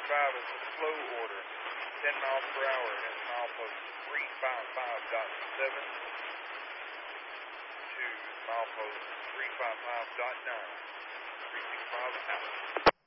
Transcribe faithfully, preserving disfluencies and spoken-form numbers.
five is a slow order, ten miles per hour at milepost three five five point seven to milepost three five five point nine, three six five out.